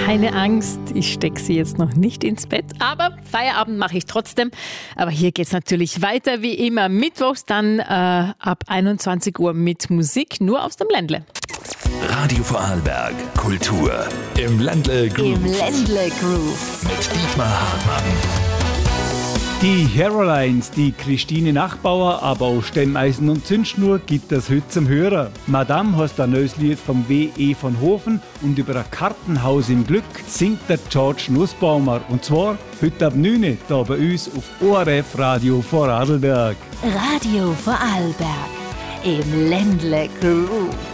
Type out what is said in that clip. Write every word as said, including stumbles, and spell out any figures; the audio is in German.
Keine Angst, ich stecke sie jetzt noch nicht ins Bett, aber Feierabend mache ich trotzdem. Aber hier geht es natürlich weiter wie immer. Mittwochs dann äh, ab einundzwanzig Uhr mit Musik, nur aus dem Ländle. Radio Vorarlberg, Kultur im Ländle Groove. Im Ländle Groove. Mit Dietmar Hartmann. Die Herolines, die Christine Nachbauer, aber auch Stemmeisen und Zündschnur gibt es heute zum Hören. Madame heißt ein neues Lied vom W E von Hofen und über ein Kartenhaus im Glück singt der George Nussbaumer. Und zwar heute ab neun Uhr hier bei uns auf O R F Radio Vorarlberg. Radio Vorarlberg im Ländle Groove.